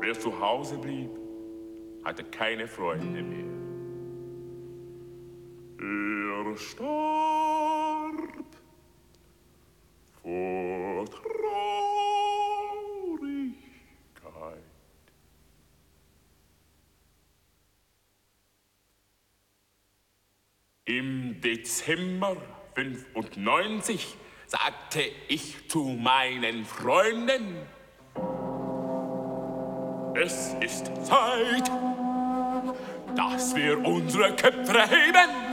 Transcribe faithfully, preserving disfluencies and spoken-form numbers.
wer zu Hause blieb, hatte keine Freunde mehr. Er starb vor Traurigkeit. Im Dezember fünfundneunzig sagte ich zu meinen Freunden: Es ist Zeit, dass wir unsere Köpfe heben